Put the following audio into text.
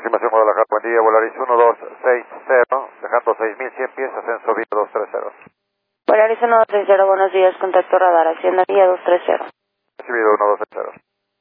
Aproximación Guadalajara, buen día, Volaris 1260, dejando 6100 pies, ascenso vía 230. Volaris 1260, buenos días, contacto radar, Hacienda vía 230. Recibido 1230.